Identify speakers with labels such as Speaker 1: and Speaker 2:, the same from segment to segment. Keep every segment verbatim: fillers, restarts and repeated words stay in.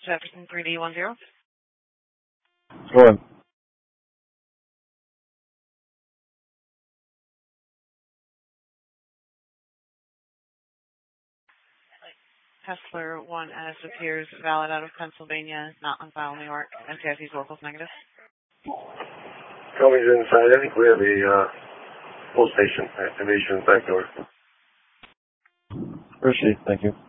Speaker 1: Jefferson three D one zero.
Speaker 2: Go ahead.
Speaker 1: Hessler one S appears valid out of Pennsylvania, not on file New York. N T I C's locals negative.
Speaker 3: Coming inside, I think we have a uh, full station activation back door.
Speaker 2: Appreciate it, thank you.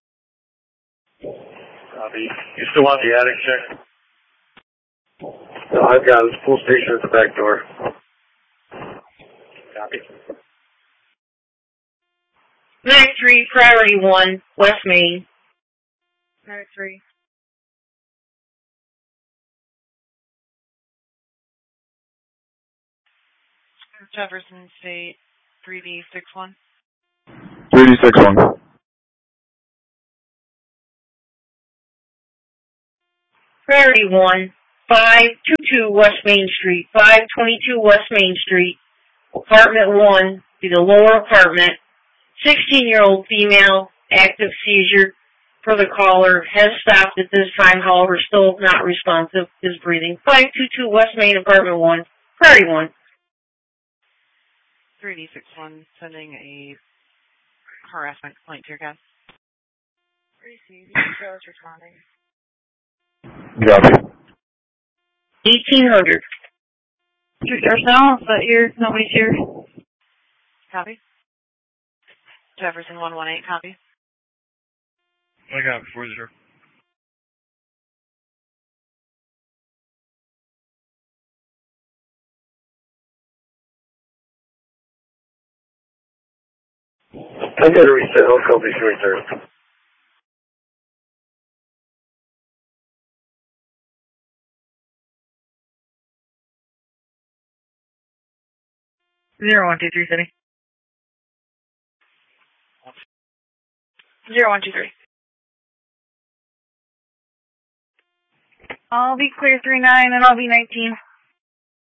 Speaker 3: Copy. You still want the attic check? No, I've got a full station at the back door. Copy.
Speaker 4: nine three, Priority one, West Main.
Speaker 1: nine three. Jefferson State three D six one.
Speaker 2: three D six one.
Speaker 4: Priority one, five two two West Main Street, five twenty-two West Main Street, apartment one, be the lower apartment, sixteen-year-old female, active seizure, for the caller, has stopped at this time, however, still not responsive, is breathing. five two two West Main, apartment one, priority one.
Speaker 1: three D six one, sending a harassment complaint to your guest. Received. Show is responding.
Speaker 2: Copy.
Speaker 4: eighteen hundred.
Speaker 5: Street Guards now, is that here? Nobody's here.
Speaker 1: Copy. Jefferson one one eight, copy.
Speaker 6: I got it, four zero.
Speaker 3: I got to reset. I'll call you return.
Speaker 5: Zero one two three city.
Speaker 1: Zero one two three.
Speaker 5: I'll be clear three nine and I'll be nineteen.